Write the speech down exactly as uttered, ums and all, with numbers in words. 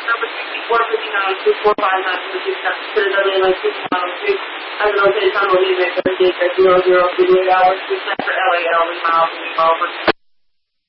number sixty-four fifty-nine, two four five nine, two six seven, to the W L A six one oh six, as an located on the lead at thirty-eight, zero zero, thirty-eight hours, six nine for L A L, miles, and over.